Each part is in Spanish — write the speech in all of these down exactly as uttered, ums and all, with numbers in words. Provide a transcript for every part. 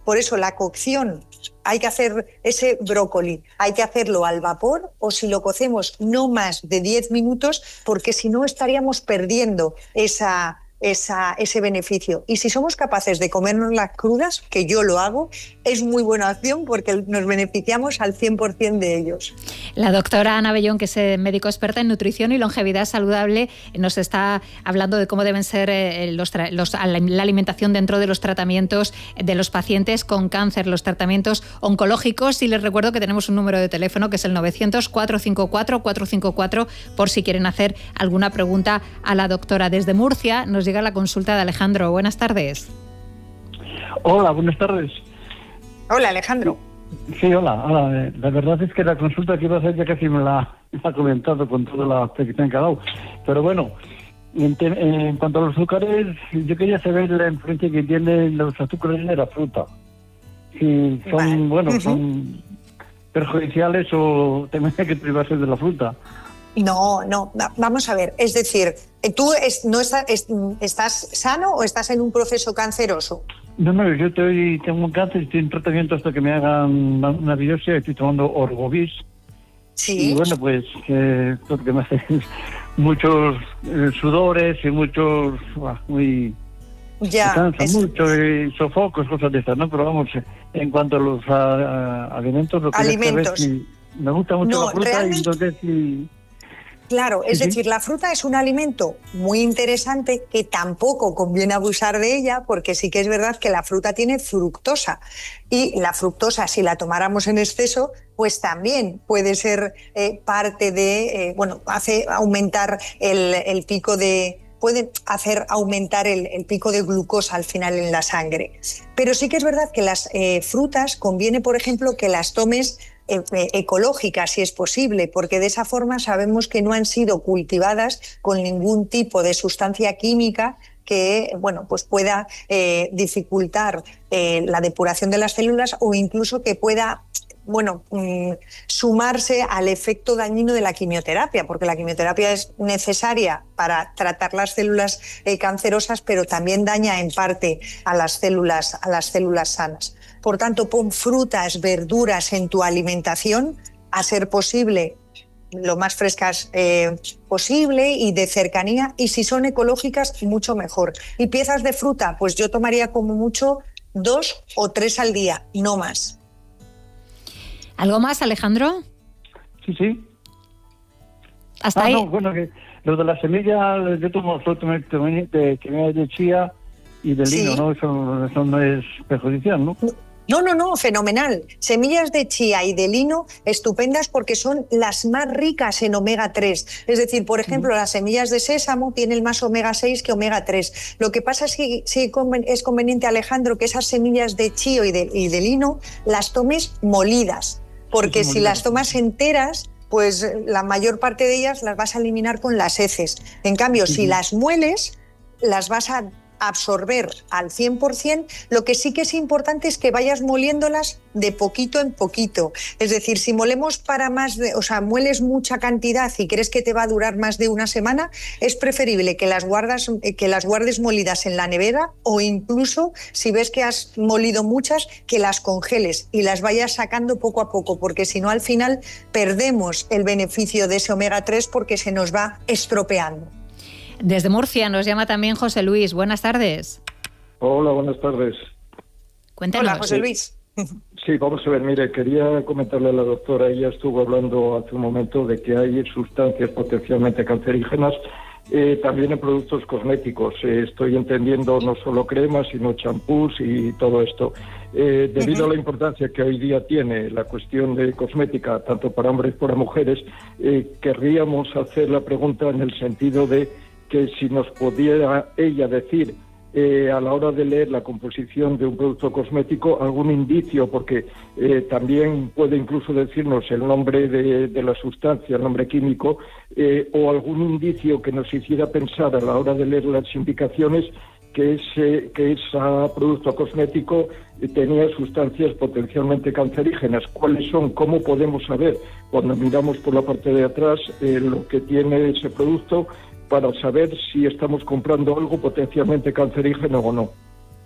Por eso la cocción, hay que hacer ese brócoli, hay que hacerlo al vapor o si lo cocemos no más de diez minutos, porque si no estaríamos perdiendo esa, esa, ese beneficio. Y si somos capaces de comernos las crudas, que yo lo hago, es muy buena opción porque nos beneficiamos al cien por ciento de ellos. La doctora Ana Bellón, que es médico experta en nutrición y longevidad saludable, nos está hablando de cómo deben ser los, los, la alimentación dentro de los tratamientos de los pacientes con cáncer, los tratamientos oncológicos. Y les recuerdo que tenemos un número de teléfono que es el novecientos, cuatrocientos cincuenta y cuatro, cuatrocientos cincuenta y cuatro por si quieren hacer alguna pregunta a la doctora. Desde Murcia nos llega la consulta de Alejandro. Buenas tardes. Hola, buenas tardes. Hola, Alejandro. Sí, hola, hola. La verdad es que la consulta que iba a hacer ya casi me la, me la ha comentado con toda la explicación que ha dado. Pero bueno, en, te, en cuanto a los azúcares, yo quería saber la influencia que tienen los azúcares de la fruta. Si son, vale. bueno, uh-huh. son perjudiciales o también hay que privarse de la fruta. No, no, vamos a ver, es decir, ¿tú es, no estás, es, estás sano o estás en un proceso canceroso? No, no, yo estoy, tengo un cáncer, estoy en tratamiento hasta que me hagan una biopsia, estoy tomando Orgovis. Sí. Y bueno, pues, eh, porque me hace muchos eh, sudores y muchos, uh, muy... Ya. Me cansa es... mucho y sofocos, cosas de estas, ¿no? Pero vamos, en cuanto a los a, a, alimentos, lo que alimentos. Si me gusta mucho no, la fruta realmente... y entonces si... Claro, es sí, decir, sí. la fruta es un alimento muy interesante que tampoco conviene abusar de ella porque sí que es verdad que la fruta tiene fructosa y la fructosa, si la tomáramos en exceso, pues también puede ser eh, parte de, eh, bueno, hace aumentar el, el pico de... pueden hacer aumentar el, el pico de glucosa al final en la sangre. Pero sí que es verdad que las eh, frutas conviene, por ejemplo, que las tomes ecológicas, si es posible, porque de esa forma sabemos que no han sido cultivadas con ningún tipo de sustancia química que, bueno, pues pueda eh, dificultar eh, la depuración de las células o incluso que pueda, bueno, mm, sumarse al efecto dañino de la quimioterapia, porque la quimioterapia es necesaria para tratar las células eh, cancerosas, pero también daña en parte a las células, a las células sanas. Por tanto, pon frutas, verduras en tu alimentación, a ser posible lo más frescas eh, posible y de cercanía, y si son ecológicas, mucho mejor. Y piezas de fruta, pues yo tomaría como mucho dos o tres al día, no más. ¿Algo más, Alejandro? Sí, sí. ¿Hasta ah, ahí? No, bueno, que lo de la semilla, yo tomo absolutamente de, de, de chía y de lino, sí. ¿no? Eso, eso no es perjudicial, ¿no? No, no, no, fenomenal. Semillas de chía y de lino estupendas porque son las más ricas en omega tres. Es decir, por ejemplo, las semillas de sésamo tienen más omega seis que omega tres. Lo que pasa es que sí es conveniente, Alejandro, que esas semillas de chío y de, y de lino las tomes molidas, porque sí, si las tomas enteras, pues la mayor parte de ellas las vas a eliminar con las heces. En cambio, sí. si las mueles, las vas a absorber al cien por ciento. Lo que sí que es importante es que vayas moliéndolas de poquito en poquito. Es decir, si molemos para más de, o sea, mueles mucha cantidad y crees que te va a durar más de una semana, es preferible que las guardas, que las guardes molidas en la nevera, o incluso si ves que has molido muchas, que las congeles y las vayas sacando poco a poco, porque si no al final perdemos el beneficio de ese omega tres porque se nos va estropeando. Desde Murcia nos llama también José Luis. Buenas tardes. Hola, buenas tardes. Cuéntanos. Hola, José Luis. Sí, vamos a ver, mire, quería comentarle a la doctora, ella estuvo hablando hace un momento de que hay sustancias potencialmente cancerígenas eh, también en productos cosméticos. Eh, estoy entendiendo no solo cremas, sino champús y todo esto. Eh, debido uh-huh. a la importancia que hoy día tiene la cuestión de cosmética, tanto para hombres como para mujeres, eh, querríamos hacer la pregunta en el sentido de que si nos pudiera ella decir eh, a la hora de leer la composición de un producto cosmético algún indicio, porque eh, también puede incluso decirnos el nombre de, de la sustancia, el nombre químico, eh, o algún indicio que nos hiciera pensar a la hora de leer las indicaciones que ese, que ese producto cosmético tenía sustancias potencialmente cancerígenas. ¿Cuáles son? ¿Cómo podemos saber cuando miramos por la parte de atrás eh, lo que tiene ese producto, para saber si estamos comprando algo potencialmente cancerígeno o no?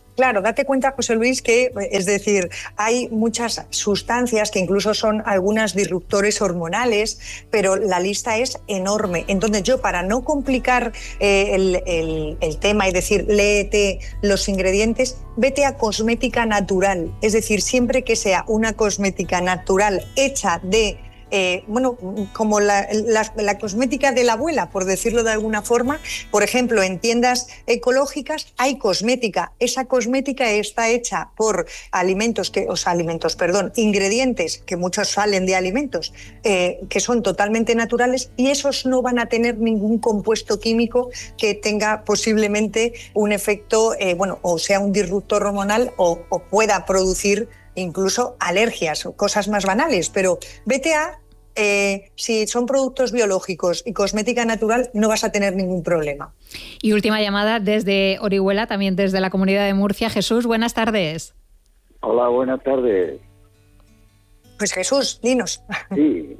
Claro, date cuenta, José Luis, que es decir, hay muchas sustancias que incluso son algunas disruptores hormonales, pero la lista es enorme. Entonces yo, para no complicar eh, el, el, el tema y decir, léete los ingredientes, vete a cosmética natural. Es decir, siempre que sea una cosmética natural hecha de... Eh, bueno, como la, la, la cosmética de la abuela, por decirlo de alguna forma. Por ejemplo, en tiendas ecológicas hay cosmética. Esa cosmética está hecha por alimentos, que, o sea, alimentos, perdón, ingredientes, que muchos salen de alimentos, eh, que son totalmente naturales, y esos no van a tener ningún compuesto químico que tenga posiblemente un efecto, eh, bueno, o sea, un disruptor hormonal o, o pueda producir incluso alergias o cosas más banales. Pero vete a, eh, si son productos biológicos y cosmética natural, no vas a tener ningún problema. Y última llamada desde Orihuela, también desde la Comunidad de Murcia. Jesús, buenas tardes. Hola, buenas tardes. Pues Jesús, dinos. Sí.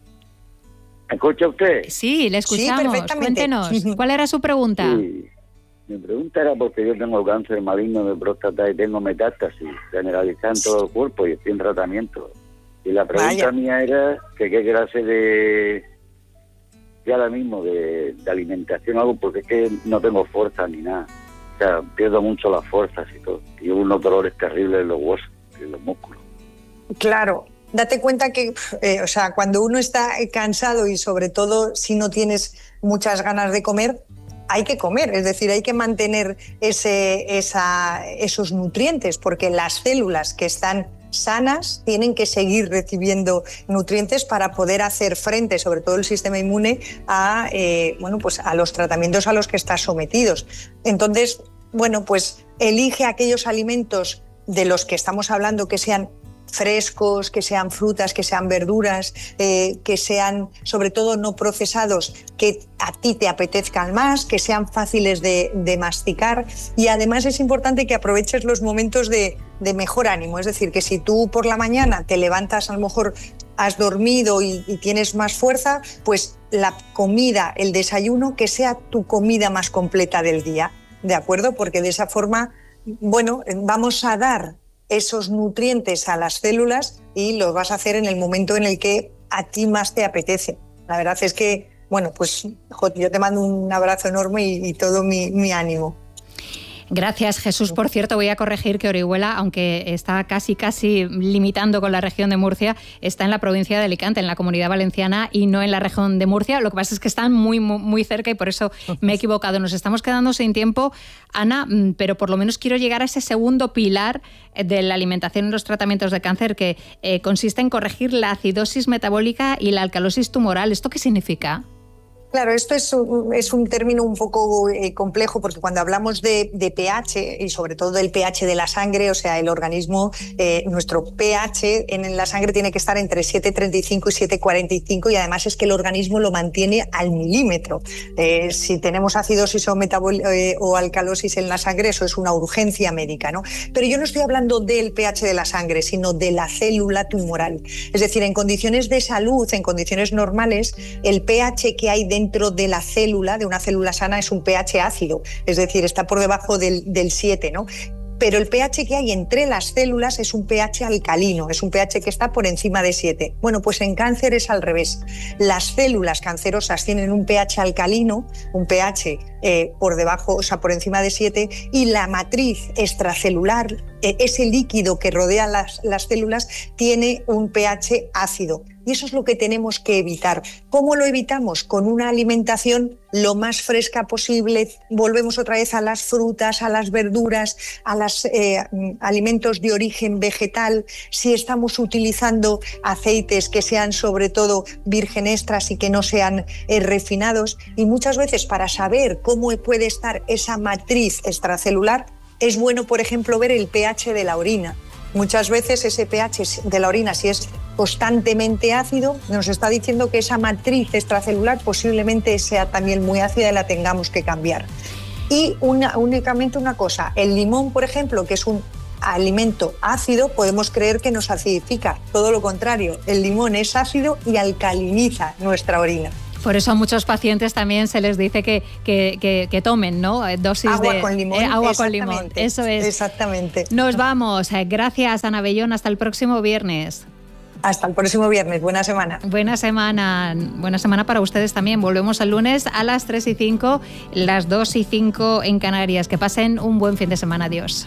¿Me escucha usted? Sí, le escuchamos. Sí, perfectamente. Cuéntenos, ¿cuál era su pregunta? Sí. Mi pregunta era porque yo tengo cáncer maligno de próstata y tengo metástasis generalizada en todo el cuerpo y estoy en tratamiento. Y la pregunta Vaya. mía era que qué clase de, ya ahora mismo, de, de alimentación hago, porque es que no tengo fuerza ni nada. O sea, pierdo mucho las fuerzas y todo. Y unos dolores terribles en los huesos y en los músculos. Claro. Date cuenta que, eh, o sea, cuando uno está cansado y sobre todo si no tienes muchas ganas de comer, hay que comer, es decir, hay que mantener ese, esa, esos nutrientes, porque las células que están sanas tienen que seguir recibiendo nutrientes para poder hacer frente, sobre todo el sistema inmune, a, eh, bueno, pues a los tratamientos a los que estás sometidos. Entonces, bueno, pues elige aquellos alimentos de los que estamos hablando que sean frescos, que sean frutas, que sean verduras, eh, que sean sobre todo no procesados, que a ti te apetezcan más, que sean fáciles de, de masticar. Y además es importante que aproveches los momentos de, de mejor ánimo, es decir, que si tú por la mañana te levantas, a lo mejor has dormido y, y tienes más fuerza, pues la comida, el desayuno, que sea tu comida más completa del día, ¿de acuerdo? Porque de esa forma, bueno, vamos a dar esos nutrientes a las células y lo vas a hacer en el momento en el que a ti más te apetece. La verdad es que, bueno, pues yo te mando un abrazo enorme y, y todo mi, mi ánimo. Gracias, Jesús. Por cierto, voy a corregir que Orihuela, aunque está casi casi limitando con la región de Murcia, está en la provincia de Alicante, en la Comunidad Valenciana, y no en la región de Murcia. Lo que pasa es que están muy, muy, muy cerca y por eso me he equivocado. Nos estamos quedando sin tiempo, Ana, pero por lo menos quiero llegar a ese segundo pilar de la alimentación en los tratamientos de cáncer, que eh, consiste en corregir la acidosis metabólica y la alcalosis tumoral. ¿Esto qué significa? Claro, esto es un, es un término un poco eh, complejo, porque cuando hablamos de, de pH y sobre todo del pH de la sangre, o sea, el organismo, eh, nuestro pH en la sangre tiene que estar entre siete treinta y cinco y siete cuarenta y cinco, y además es que el organismo lo mantiene al milímetro. Eh, si tenemos acidosis o, metabol eh, o alcalosis en la sangre, eso es una urgencia médica, ¿no? Pero yo no estoy hablando del pH de la sangre, sino de la célula tumoral. Es decir, en condiciones de salud, en condiciones normales, el pH que hay dentro dentro de la célula, de una célula sana, es un pH ácido, es decir, está por debajo del, del siete, ¿no? Pero el pH que hay entre las células es un pH alcalino, es un pH que está por encima de siete. Bueno, pues en cáncer es al revés. Las células cancerosas tienen un pH alcalino, un pH eh, por debajo, o sea, por encima de siete, y la matriz extracelular, eh, ese líquido que rodea las, las células, tiene un pH ácido. Y eso es lo que tenemos que evitar. ¿Cómo lo evitamos? Con una alimentación lo más fresca posible. Volvemos otra vez a las frutas, a las verduras, a los eh, alimentos de origen vegetal. Si estamos utilizando aceites que sean sobre todo virgen extras y que no sean eh, refinados. Y muchas veces, para saber cómo puede estar esa matriz extracelular, es bueno, por ejemplo, ver el pH de la orina. Muchas veces ese pH de la orina, si es constantemente ácido, nos está diciendo que esa matriz extracelular posiblemente sea también muy ácida y la tengamos que cambiar. Y una, únicamente una cosa, el limón, por ejemplo, que es un alimento ácido, podemos creer que nos acidifica. Todo lo contrario, el limón es ácido y alcaliniza nuestra orina. Por eso a muchos pacientes también se les dice que, que, que, que tomen, ¿no? Dosis agua de con limón. Eh, agua con limón, eso es. Exactamente. Nos vamos. Gracias, Ana Bellón. Hasta el próximo viernes. Hasta el próximo viernes. Buena semana. Buena semana. Buena semana para ustedes también. Volvemos el lunes a las tres y cinco, las dos y cinco en Canarias. Que pasen un buen fin de semana. Adiós.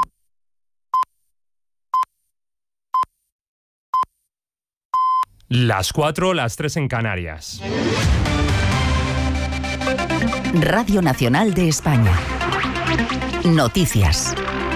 Las cuatro, las tres en Canarias. Radio Nacional de España. Noticias.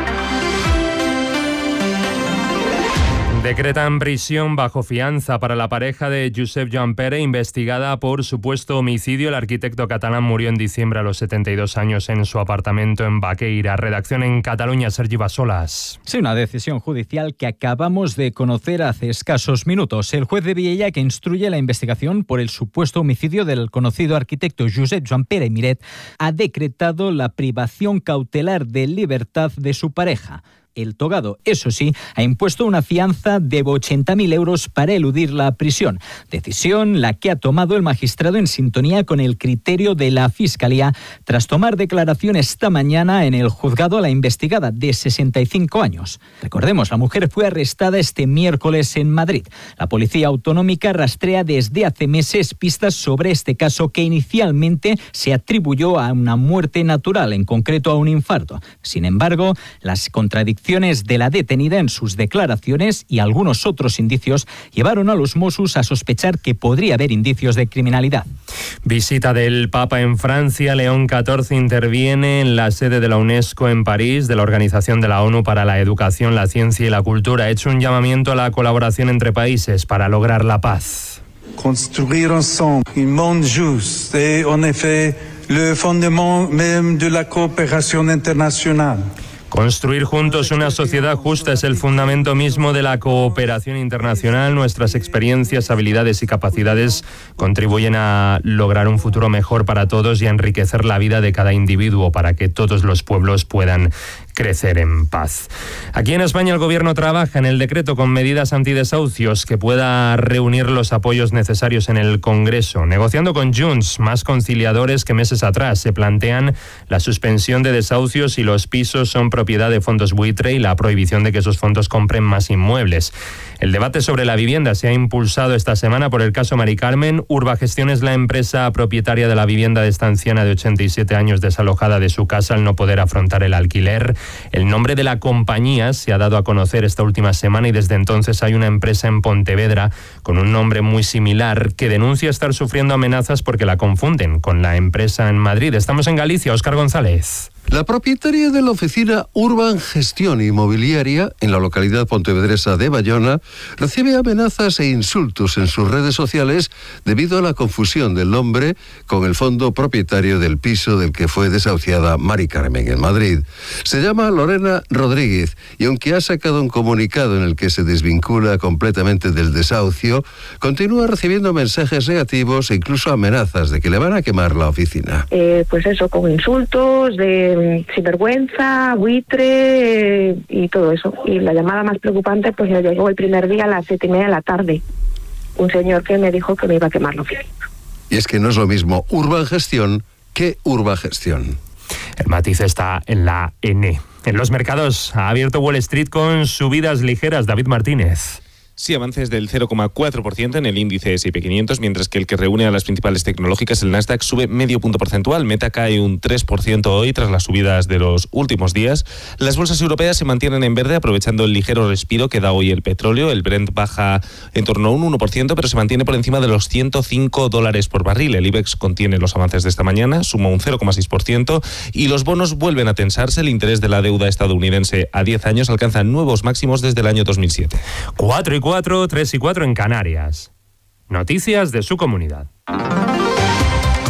Decretan prisión bajo fianza para la pareja de Josep Joan Pere, investigada por supuesto homicidio. El arquitecto catalán murió en diciembre a los setenta y dos años en su apartamento en Baqueira. Redacción en Cataluña, Sergi Basolas. Sí, una decisión judicial que acabamos de conocer hace escasos minutos. El juez de Viella, que instruye la investigación por el supuesto homicidio del conocido arquitecto Josep Joan Pere Miret, ha decretado la privación cautelar de libertad de su pareja. El togado, eso sí, ha impuesto una fianza de ochenta mil euros para eludir la prisión. Decisión la que ha tomado el magistrado en sintonía con el criterio de la Fiscalía tras tomar declaración esta mañana en el juzgado a la investigada de sesenta y cinco años. Recordemos, la mujer fue arrestada este miércoles en Madrid. La Policía Autonómica rastrea desde hace meses pistas sobre este caso que inicialmente se atribuyó a una muerte natural, en concreto a un infarto. Sin embargo, las contradicciones de la detenida en sus declaraciones y algunos otros indicios llevaron a los Mossos a sospechar que podría haber indicios de criminalidad. Visita del Papa en Francia. León catorce interviene en la sede de la UNESCO en París, de la Organización de la ONU para la Educación, la Ciencia y la Cultura. Ha hecho un llamamiento a la colaboración entre países para lograr la paz. Construire ensemble un monde juste est en effet le fondement même de la coopération internationale. Construir juntos una sociedad justa es el fundamento mismo de la cooperación internacional. Nuestras experiencias, habilidades y capacidades contribuyen a lograr un futuro mejor para todos y a enriquecer la vida de cada individuo para que todos los pueblos puedan crecer en paz. Aquí en España el Gobierno trabaja en el decreto con medidas antidesahucios que pueda reunir los apoyos necesarios en el Congreso. Negociando con Junts, más conciliadores que meses atrás, se plantean la suspensión de desahucios si los pisos son propiedad de fondos buitre y la prohibición de que esos fondos compren más inmuebles. El debate sobre la vivienda se ha impulsado esta semana por el caso Mari Carmen. Urbagestión es la empresa propietaria de la vivienda de esta anciana de ochenta y siete años desalojada de su casa al no poder afrontar el alquiler. El nombre de la compañía se ha dado a conocer esta última semana y desde entonces hay una empresa en Pontevedra con un nombre muy similar que denuncia estar sufriendo amenazas porque la confunden con la empresa en Madrid. Estamos en Galicia. Óscar González. La propietaria de la oficina Urban Gestión Inmobiliaria en la localidad pontevedresa de Bayona recibe amenazas e insultos en sus redes sociales debido a la confusión del nombre con el fondo propietario del piso del que fue desahuciada Mari Carmen en Madrid. Se llama Lorena Rodríguez y aunque ha sacado un comunicado en el que se desvincula completamente del desahucio, continúa recibiendo mensajes negativos e incluso amenazas de que le van a quemar la oficina. Eh, pues eso, con insultos de sinvergüenza, buitre eh, y todo eso. Y la llamada más preocupante pues me llegó el primer día a las siete y media de la tarde. Un señor que me dijo que me iba a quemar la oficina. Y es que no es lo mismo Urban Gestión que Urbagestión. El matiz está en la N. En los mercados ha abierto Wall Street con subidas ligeras. David Martínez. Sí, avances del cero coma cuatro por ciento en el índice ese y pe quinientos, mientras que el que reúne a las principales tecnológicas, el Nasdaq, sube medio punto porcentual. Meta cae un tres por ciento hoy tras las subidas de los últimos días. Las bolsas europeas se mantienen en verde aprovechando el ligero respiro que da hoy el petróleo. El Brent baja en torno a un uno por ciento, pero se mantiene por encima de los ciento cinco dólares por barril. El IBEX contiene los avances de esta mañana, suma un cero coma seis por ciento y los bonos vuelven a tensarse. El interés de la deuda estadounidense a diez años alcanza nuevos máximos desde el año dos mil siete. cuatro y cuatro, tres y cuatro en Canarias. Noticias de su comunidad.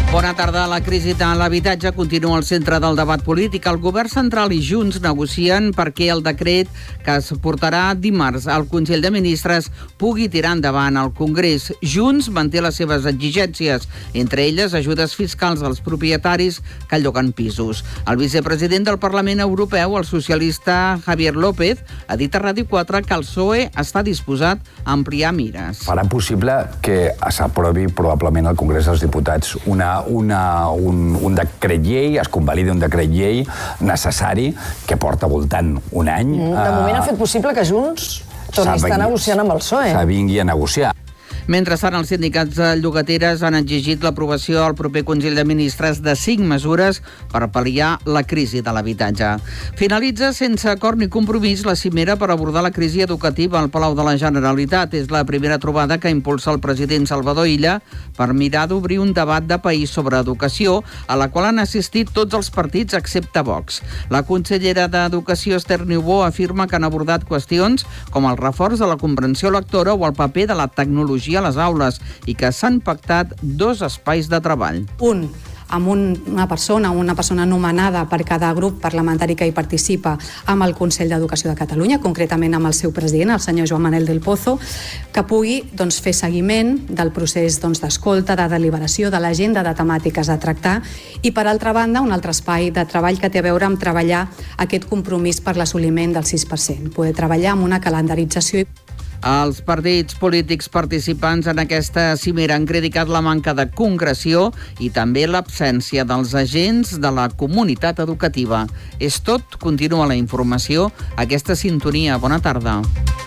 Bona tarda. La crisi de l'habitatge continua al centre del debat polític. El govern central i Junts negocien perquè el decret que es portarà dimarts al Consell de Ministres pugui tirar endavant al Congrés. Junts manté les seves exigències, entre elles ajudes fiscals als propietaris que lloguen pisos. El vicepresident del Parlament Europeu, el socialista Javier López, ha dit a Ràdio quatre que el P S O E està disposat a ampliar mires. Farà possible que s'aprovi probablement al Congrés dels Diputats una Una, un, un decret llei, es convalidi un decret llei necessari que porta voltant un any. De moment ha fet possible que Junts torni a estar negociant amb el P S O E. S'avingui a negociar. Mentrestant, els sindicats llogateres han exigit l'aprovació al proper Consell de Ministres de cinc mesures per pal·liar la crisi de l'habitatge. Finalitza sense acord ni compromís la cimera per abordar la crisi educativa al Palau de la Generalitat. És la primera trobada que impulsa el president Salvador Illa per mirar d'obrir un debat de país sobre educació, a la qual han assistit tots els partits excepte Vox. La consellera d'Educació, Esther Niubó, afirma que han abordat qüestions com el reforç de la comprensió lectora o el paper de la tecnologia a les aules i que s'han pactat dos espais de treball. Un, amb un, una persona, una persona nomenada per cada grup parlamentari que hi participa amb el Consell d'Educació de Catalunya, concretament amb el seu president, el senyor Joan Manel del Pozo, que pugui doncs, fer seguiment del procés doncs, d'escolta, de deliberació, de l'agenda de temàtiques a tractar i, per altra banda, un altre espai de treball que té a veure amb treballar aquest compromís per l'assoliment del sis per cent, poder treballar amb una calendarització. Els partits polítics participants en aquesta cimera han criticat la manca de concreció i també l'absència dels agents de la comunitat educativa. És tot, continua la informació, aquesta sintonia. Bona tarda.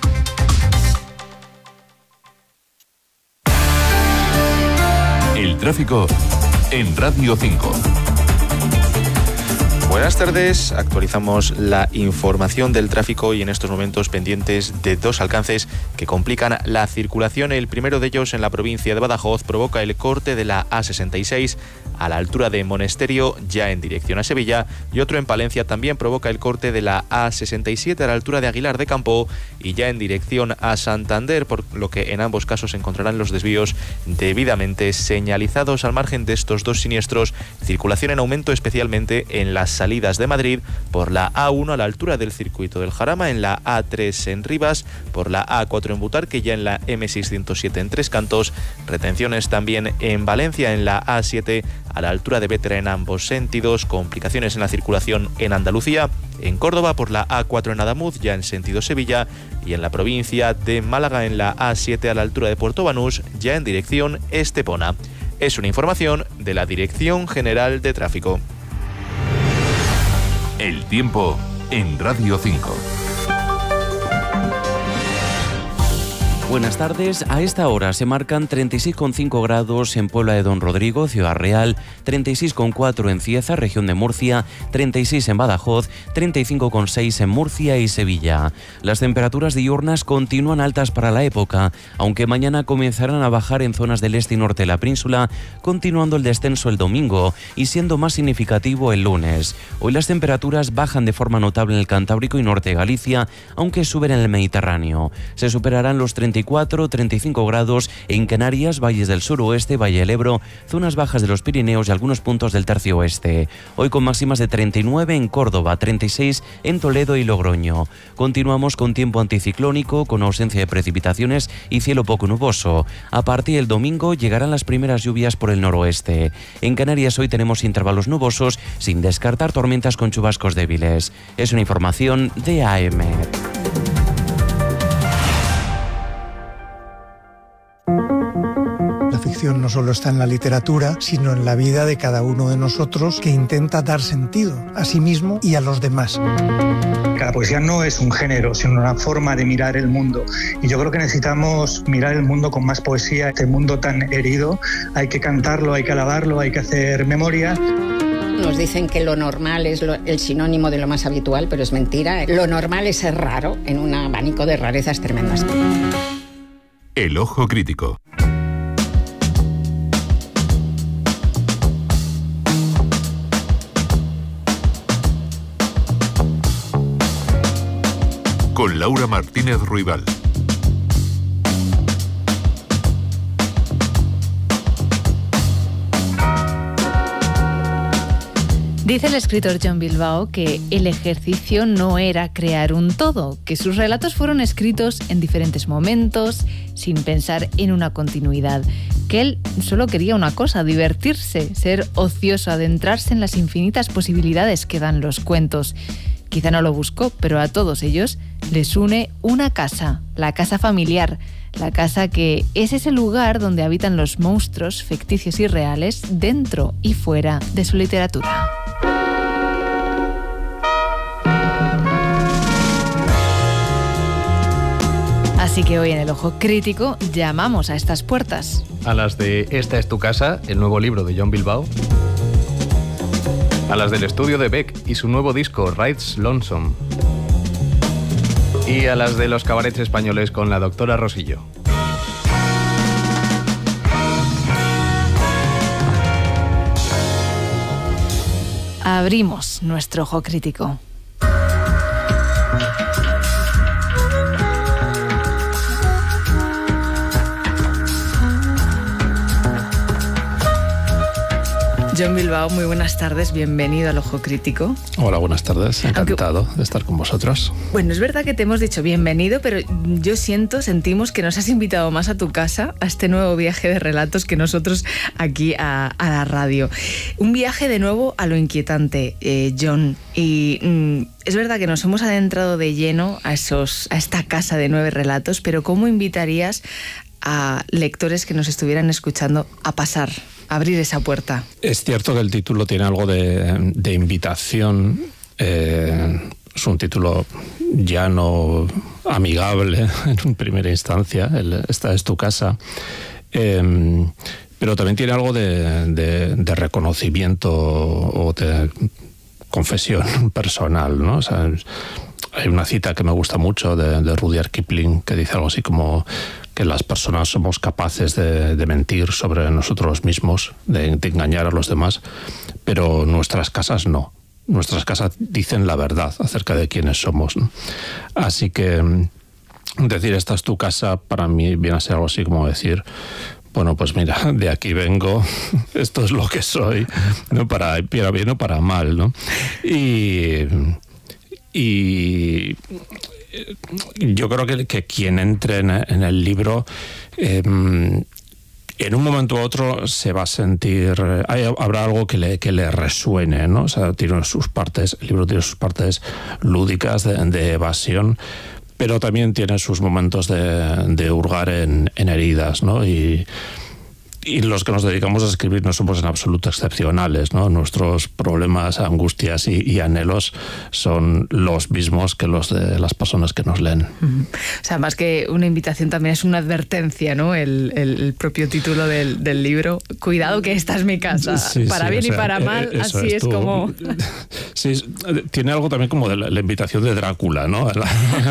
El tráfico en Radio cinco. Buenas tardes, actualizamos la información del tráfico y en estos momentos pendientes de dos alcances que complican la circulación. El primero de ellos en la provincia de Badajoz provoca el corte de la A sesenta y seis a la altura de Monesterio, ya en dirección a Sevilla, y otro en Palencia también provoca el corte de la A sesenta y siete a la altura de Aguilar de Campo y ya en dirección a Santander, por lo que en ambos casos se encontrarán los desvíos debidamente señalizados. Al margen de estos dos siniestros, circulación en aumento especialmente en las salidas de Madrid por la A uno a la altura del circuito del Jarama, en la A tres en Rivas, por la A cuatro en Butarque, ya en la M seiscientos siete en Tres Cantos, retenciones también en Valencia en la A siete a la altura de Bétera en ambos sentidos, complicaciones en la circulación en Andalucía, en Córdoba por la A cuatro en Adamuz, ya en sentido Sevilla, y en la provincia de Málaga en la A siete a la altura de Puerto Banús, ya en dirección Estepona. Es una información de la Dirección General de Tráfico. El tiempo en Radio cinco. Buenas tardes. A esta hora se marcan treinta y seis coma cinco grados en Puebla de Don Rodrigo, Ciudad Real, treinta y seis coma cuatro en Cieza, región de Murcia, treinta y seis en Badajoz, treinta y cinco coma seis en Murcia y Sevilla. Las temperaturas diurnas continúan altas para la época, aunque mañana comenzarán a bajar en zonas del este y norte de la península, continuando el descenso el domingo y siendo más significativo el lunes. Hoy las temperaturas bajan de forma notable en el Cantábrico y norte de Galicia, aunque suben en el Mediterráneo. Se superarán los treinta y cuatro a treinta y cinco grados en Canarias, valles del suroeste, Valle del Ebro, zonas bajas de los Pirineos y algunos puntos del tercio oeste. Hoy con máximas de treinta y nueve en Córdoba, treinta y seis en Toledo y Logroño. Continuamos con tiempo anticiclónico, con ausencia de precipitaciones y cielo poco nuboso. A partir del domingo llegarán las primeras lluvias por el noroeste. En Canarias hoy tenemos intervalos nubosos, sin descartar tormentas con chubascos débiles. Es una información de A M. La ficción no solo está en la literatura, sino en la vida de cada uno de nosotros, que intenta dar sentido a sí mismo y a los demás. La poesía no es un género, sino una forma de mirar el mundo. Y yo creo que necesitamos mirar el mundo con más poesía. Este mundo tan herido, hay que cantarlo, hay que alabarlo, hay que hacer memoria. Nos dicen que lo normal es lo, el sinónimo de lo más habitual, pero es mentira. Lo normal es ser raro en un abanico de rarezas tremendas. El ojo crítico. Con Laura Martínez Ruibal. Dice el escritor John Bilbao que el ejercicio no era crear un todo, que sus relatos fueron escritos en diferentes momentos, sin pensar en una continuidad, que él solo quería una cosa, divertirse, ser ocioso, adentrarse en las infinitas posibilidades que dan los cuentos. Quizá no lo buscó, pero a todos ellos les une una casa, la casa familiar, la casa que es ese lugar donde habitan los monstruos ficticios y reales dentro y fuera de su literatura. Así que hoy en El Ojo Crítico llamamos a estas puertas. A las de Esta es tu casa, el nuevo libro de John Bilbao. A las del estudio de Beck y su nuevo disco, Rides Lonesome. Y a las de los cabarets españoles con la doctora Rosillo. Abrimos nuestro Ojo Crítico. John Bilbao, muy buenas tardes, bienvenido al Ojo Crítico. Hola, buenas tardes, encantado Aunque, de estar con vosotros. Bueno, es verdad que te hemos dicho bienvenido, pero yo siento, sentimos que nos has invitado más a tu casa, a este nuevo viaje de relatos que nosotros aquí a, a la radio. Un viaje de nuevo a lo inquietante, eh, John, y mm, es verdad que nos hemos adentrado de lleno a, esos, a esta casa de nueve relatos, pero ¿cómo invitarías a lectores que nos estuvieran escuchando a pasar, a abrir esa puerta? Es cierto que el título tiene algo de, de invitación. Eh, es un título llano, amigable en primera instancia. El, esta es tu casa. Eh, pero también tiene algo de, de, de reconocimiento o de confesión personal, ¿no? O sea, hay una cita que me gusta mucho de, de Rudyard Kipling que dice algo así como que las personas somos capaces de, de mentir sobre nosotros mismos, de, de engañar a los demás, pero nuestras casas no. Nuestras casas dicen la verdad acerca de quiénes somos, ¿no? Así que decir esta es tu casa para mí viene a ser algo así como decir, bueno, pues mira, de aquí vengo, esto es lo que soy, ¿no? Para, para bien o para mal, ¿no? Y... Y yo creo que, que quien entre en, en el libro, eh, en un momento u otro se va a sentir, hay, habrá algo que le, que le resuene, ¿no? O sea, tiene sus partes, el libro tiene sus partes lúdicas de, de evasión, pero también tiene sus momentos de, de hurgar en, en heridas, ¿no? Y Y los que nos dedicamos a escribir no somos en absoluto excepcionales, ¿no? Nuestros problemas, angustias y, y anhelos son los mismos que los de las personas que nos leen. Uh-huh. O sea, más que una invitación también es una advertencia, ¿no? El, el, el propio título del, del libro. Cuidado que esta es mi casa. Sí, para sí, bien o sea, y para mal, eh, así es, es como... Sí, tiene algo también como de la, la invitación de Drácula, ¿no? La,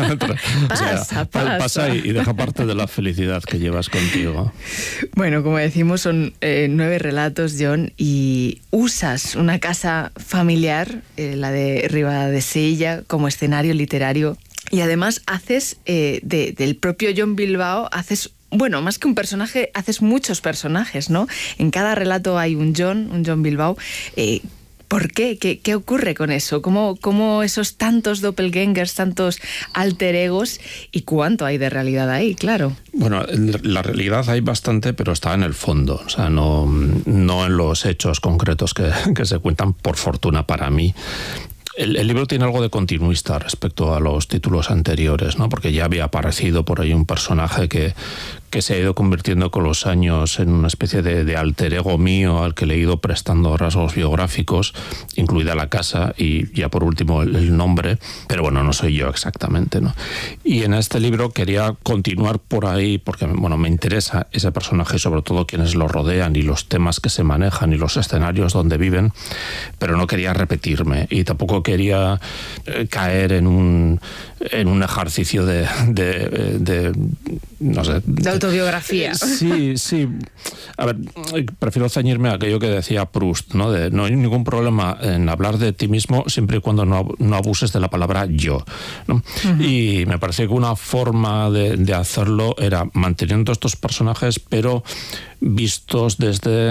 pasa, o sea, pasa. Pasa y, y deja parte de la felicidad que llevas contigo. Bueno, como decimos, son eh, nueve relatos, John, y usas una casa familiar, eh, la de Ribadesella, como escenario literario, y además haces eh, de, del propio John Bilbao, haces, bueno, más que un personaje, haces muchos personajes, ¿no? En cada relato hay un John, un John Bilbao. Eh, ¿Por qué? ¿Qué, qué ocurre con eso? ¿Cómo, ¿Cómo esos tantos doppelgangers, tantos alter egos y cuánto hay de realidad ahí? Claro. Bueno, la realidad hay bastante, pero está en el fondo, o sea, no, no en los hechos concretos que, que se cuentan, por fortuna para mí. El, el libro tiene algo de continuista respecto a los títulos anteriores, ¿no? Porque ya había aparecido por ahí un personaje que, que se ha ido convirtiendo con los años en una especie de, de alter ego mío al que le he ido prestando rasgos biográficos, incluida la casa y ya por último el, el nombre, pero bueno, no soy yo exactamente, ¿no? Y en este libro quería continuar por ahí porque bueno, me interesa ese personaje y sobre todo quienes lo rodean y los temas que se manejan y los escenarios donde viven, pero no quería repetirme y tampoco quería eh, caer en un, en un ejercicio de, de, de no sé... De autobiografía. Sí, sí. A ver, prefiero ceñirme a aquello que decía Proust, ¿no? De, no hay ningún problema en hablar de ti mismo siempre y cuando no, no abuses de la palabra yo, ¿no? Uh-huh. Y me parecía que una forma de, de hacerlo era manteniendo estos personajes, pero vistos desde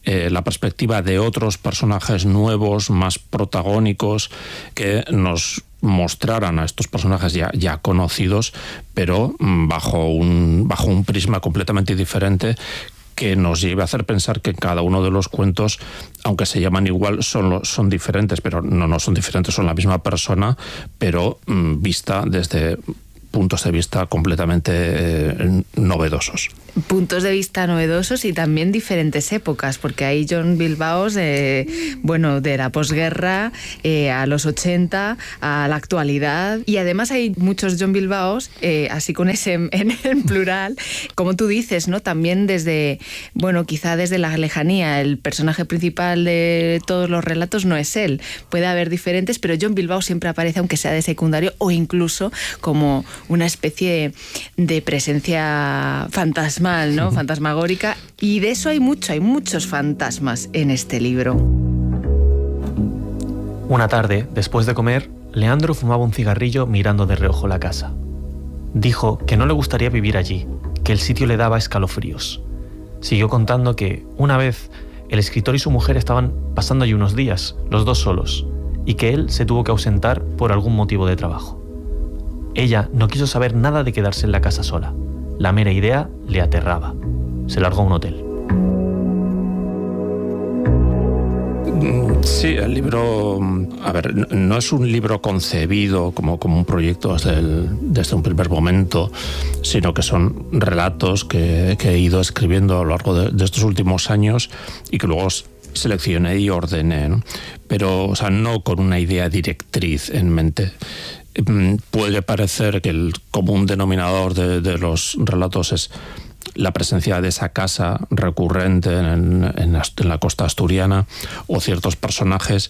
eh, la perspectiva de otros personajes nuevos, más protagónicos, que nos mostraran a estos personajes ya, ya conocidos, pero bajo un, bajo un prisma completamente diferente, que nos lleve a hacer pensar que cada uno de los cuentos, aunque se llaman igual, son, son diferentes, pero no, no son diferentes, son la misma persona, pero mmm, vista desde puntos de vista completamente eh, novedosos. Puntos de vista novedosos y también diferentes épocas, porque hay John Bilbaos, eh, bueno, de la posguerra eh, a los ochenta, a la actualidad, y además hay muchos John Bilbaos, eh, así con ese en, en plural, como tú dices, ¿no? También desde, bueno, quizá desde la lejanía, el personaje principal de todos los relatos no es él, puede haber diferentes, pero John Bilbao siempre aparece, aunque sea de secundario, o incluso como una especie de presencia fantasmal, ¿no? Fantasmagórica, y de eso hay mucho, hay muchos fantasmas en este libro. Una tarde, después de comer, Leandro fumaba un cigarrillo mirando de reojo la casa. Dijo que no le gustaría vivir allí, que el sitio le daba escalofríos. Siguió contando que, una vez, el escritor y su mujer estaban pasando allí unos días, los dos solos, y que él se tuvo que ausentar por algún motivo de trabajo. Ella no quiso saber nada de quedarse en la casa sola. La mera idea le aterraba. Se largó a un hotel. Sí, el libro, a ver, no es un libro concebido como, como un proyecto desde, el, desde un primer momento, sino que son relatos que, que he ido escribiendo a lo largo de, de estos últimos años y que luego seleccioné y ordené, ¿no? Pero, o sea, no con una idea directriz en mente. Puede parecer que el común denominador de, de los relatos es la presencia de esa casa recurrente en, en, la, en la costa asturiana o ciertos personajes,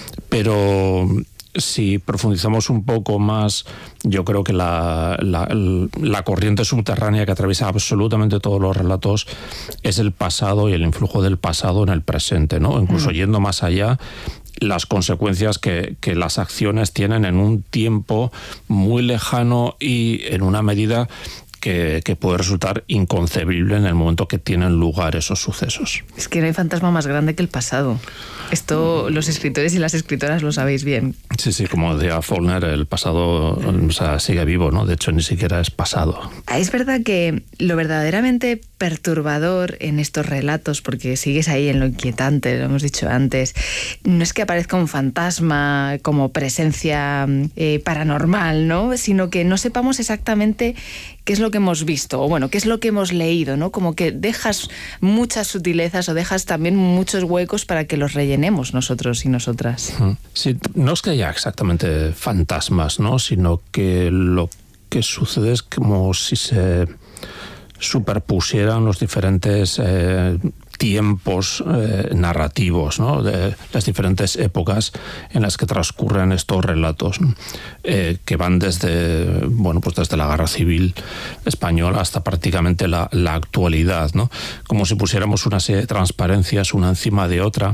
pero si profundizamos un poco más, yo creo que la, la, la corriente subterránea que atraviesa absolutamente todos los relatos es el pasado y el influjo del pasado en el presente, ¿no? Incluso yendo más allá, las consecuencias que, que las acciones tienen en un tiempo muy lejano y en una medida que, que puede resultar inconcebible en el momento que tienen lugar esos sucesos. Es que no hay fantasma más grande que el pasado. Esto los escritores y las escritoras lo sabéis bien. Sí, sí, como decía Faulkner, el pasado, o sea, sigue vivo, ¿no? De hecho, ni siquiera es pasado. Es verdad que lo verdaderamente perturbador en estos relatos, porque sigues ahí en lo inquietante, lo hemos dicho antes, no es que aparezca un fantasma como presencia eh, paranormal, ¿no? Sino que no sepamos exactamente qué es lo que hemos visto, o bueno, qué es lo que hemos leído, ¿no? Como que dejas muchas sutilezas o dejas también muchos huecos para que los rellenemos nosotros y nosotras. Sí, no es que haya exactamente fantasmas, ¿no? Sino que lo que sucede es como si se superpusieran los diferentes eh, tiempos eh, narrativos, ¿no? De las diferentes épocas en las que transcurren estos relatos, ¿no? eh, que van desde, bueno, pues desde la Guerra Civil Española hasta prácticamente la, la actualidad, ¿no? Como si pusiéramos una serie de transparencias una encima de otra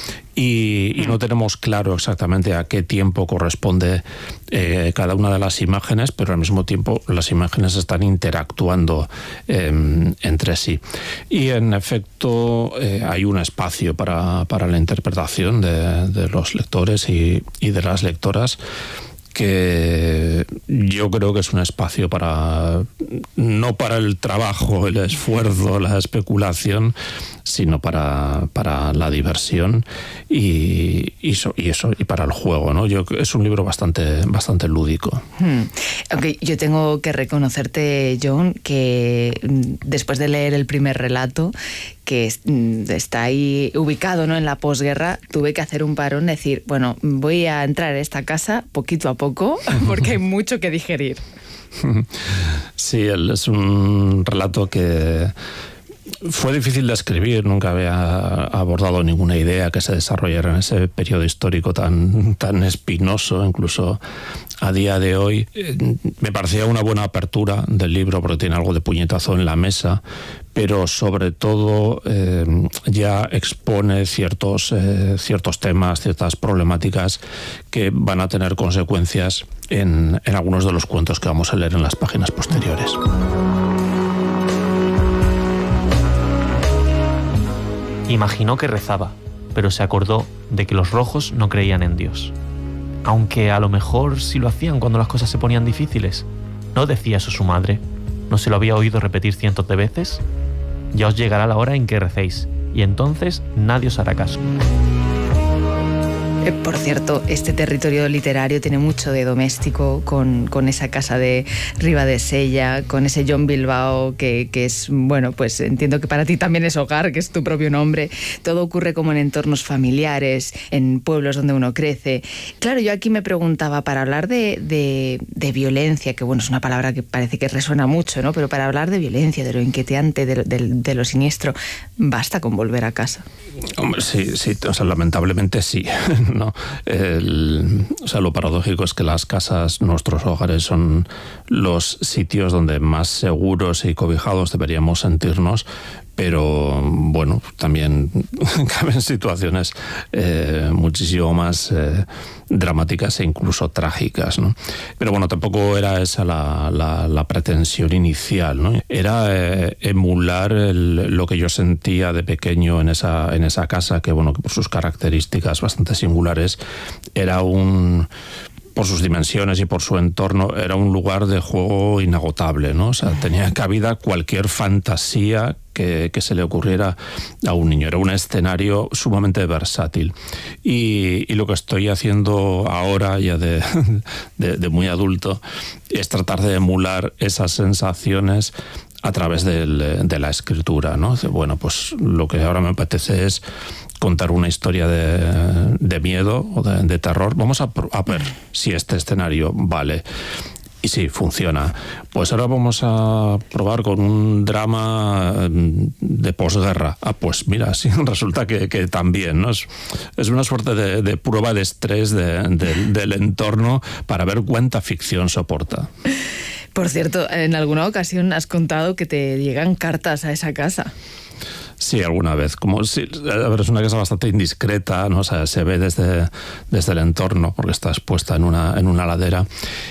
y, y no tenemos claro exactamente a qué tiempo corresponde eh, cada una de las imágenes, pero al mismo tiempo las imágenes están interactuando eh, entre sí. Y en efecto eh, hay un espacio para, para la interpretación de, de los lectores y, y de las lectoras, que yo creo que es un espacio para, no para el trabajo, el esfuerzo, la especulación, sino para, para la diversión y, y, eso, y eso y para el juego, ¿no? Yo, es un libro bastante, bastante lúdico. Hmm. Okay, yo tengo que reconocerte, John, que después de leer el primer relato, que está ahí ubicado, ¿no?, en la posguerra, tuve que hacer un parón, decir, bueno, voy a entrar a esta casa poquito a poco, porque hay mucho que digerir. Sí, es un relato que fue difícil de escribir, nunca había abordado ninguna idea que se desarrollara en ese periodo histórico tan, tan espinoso, incluso a día de hoy. Me parecía una buena apertura del libro porque tiene algo de puñetazo en la mesa, pero sobre todo eh, ya expone ciertos, eh, ciertos temas, ciertas problemáticas que van a tener consecuencias en, en algunos de los cuentos que vamos a leer en las páginas posteriores. Imaginó que rezaba, pero se acordó de que los rojos no creían en Dios. Aunque a lo mejor sí lo hacían cuando las cosas se ponían difíciles. ¿No decía eso su madre? ¿No se lo había oído repetir cientos de veces? Ya os llegará la hora en que recéis, y entonces nadie os hará caso. Por cierto, este territorio literario tiene mucho de doméstico, con, con esa casa de Ribadesella, con ese John Bilbao, que, que es, bueno, pues entiendo que para ti también es hogar, que es tu propio nombre. Todo ocurre como en entornos familiares, en pueblos donde uno crece. Claro, yo aquí me preguntaba, para hablar de, de, de violencia, que bueno, es una palabra que parece que resuena mucho, ¿no? Pero para hablar de violencia, de lo inquietante, de, de, de lo siniestro, basta con volver a casa. Hombre, sí, sí, o sea, lamentablemente sí. ¿no? El, o sea, lo paradójico es que las casas, nuestros hogares, son los sitios donde más seguros y cobijados deberíamos sentirnos, pero bueno, también caben situaciones eh, muchísimo más eh, dramáticas e incluso trágicas, ¿no? Pero bueno, tampoco era esa la, la, la pretensión inicial, ¿no? Era eh, emular el, lo que yo sentía de pequeño en esa, en esa casa, que bueno, que por sus características bastante singulares era un... por sus dimensiones y por su entorno, era un lugar de juego inagotable, ¿no? O sea, tenía cabida cualquier fantasía que, que se le ocurriera a un niño. Era un escenario sumamente versátil. Y, y lo que estoy haciendo ahora, ya de, de, de muy adulto, es tratar de emular esas sensaciones a través del, de la escritura, ¿no? Bueno, pues lo que ahora me apetece es contar una historia de, de miedo o de, de terror. Vamos a, a ver si este escenario vale. Y sí, funciona. Pues ahora vamos a probar con un drama de posguerra. Ah, pues mira, sí, resulta que, que también, ¿no? Es, es una suerte de, de prueba de estrés de, de, del entorno para ver cuánta ficción soporta. Por cierto, en alguna ocasión has contado que te llegan cartas a esa casa. Sí, alguna vez. Como si, a ver, es una casa bastante indiscreta, ¿no? O sea, se ve desde, desde el entorno porque está expuesta en una, en una ladera.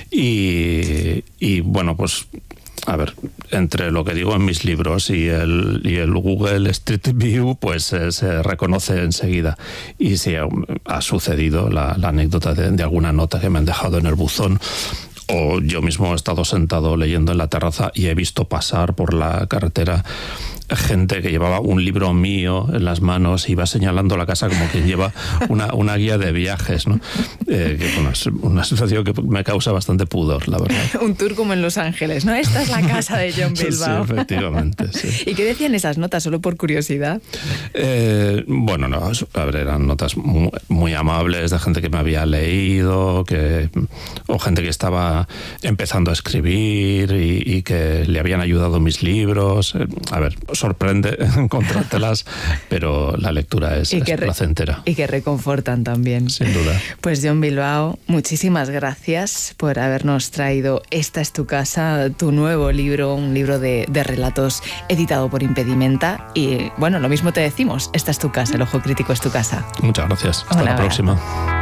Y, y bueno, pues a ver, entre lo que digo en mis libros y el, y el Google Street View, pues eh, se reconoce enseguida. Y sí, ha, ha sucedido la, la anécdota de, de alguna nota que me han dejado en el buzón. O yo mismo he estado sentado leyendo en la terraza y he visto pasar por la carretera gente que llevaba un libro mío en las manos y iba señalando la casa como quien lleva una, una guía de viajes, ¿no? Eh, que, bueno, es una situación que me causa bastante pudor, la verdad. Un tour como en Los Ángeles, ¿no? Esta es la casa de John Bilbao. Sí, efectivamente, sí. ¿Y qué decían esas notas, solo por curiosidad? Eh, bueno, no, a ver, eran notas muy, muy amables de gente que me había leído, que, o gente que estaba empezando a escribir y, y que le habían ayudado mis libros. A ver, sorprende encontrártelas, pero la lectura es, es placentera. Y que reconfortan también. Sin duda. Pues John Bilbao, muchísimas gracias por habernos traído Esta es tu casa, tu nuevo libro, un libro de, de relatos editado por Impedimenta. Y bueno, lo mismo te decimos, esta es tu casa, El Ojo Crítico es tu casa. Muchas gracias. Hasta Hola, la próxima.